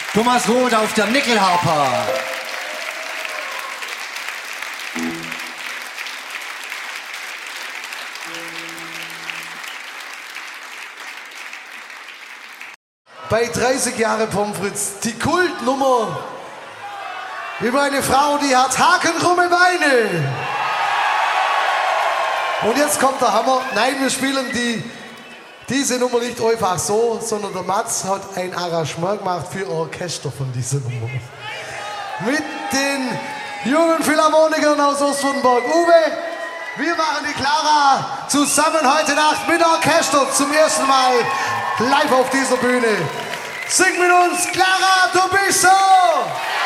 Thomas Roth auf der Nickelharper. Bei 30 Jahre Pommes frites, die Kultnummer über eine Frau, die hat hakenkrumme Beine. Und jetzt kommt der Hammer. Nein, wir spielen diese Nummer nicht einfach so, sondern der Mats hat ein Arrangement gemacht für Orchester von dieser Nummer. Mit den jungen Philharmonikern aus Ostwürttemberg. Uwe, wir machen die Clara zusammen heute Nacht mit Orchester zum ersten Mal live auf dieser Bühne. Sing mit uns, Clara, du bist so!